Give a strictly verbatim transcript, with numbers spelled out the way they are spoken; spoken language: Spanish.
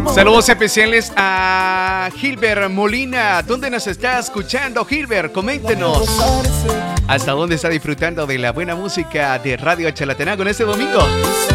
Saludos especiales a Gilbert Molina. ¿Dónde nos está escuchando, Gilbert? Coméntenos. ¿Hasta dónde está disfrutando de la buena música de Radio Chalatenango en este domingo?